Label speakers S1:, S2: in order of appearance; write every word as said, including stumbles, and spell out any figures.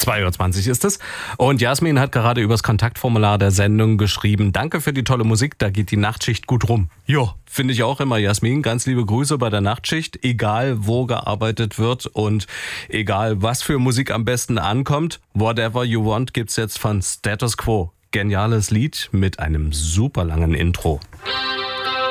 S1: zwei Uhr zwanzig ist es. Und Jasmin hat gerade übers Kontaktformular der Sendung geschrieben: Danke für die tolle Musik, da geht die Nachtschicht gut rum. Ja, finde ich auch immer, Jasmin. Ganz liebe Grüße bei der Nachtschicht, egal wo gearbeitet wird und egal was für Musik am besten ankommt. Whatever You Want gibt's jetzt von Status Quo. Geniales Lied mit einem super langen Intro.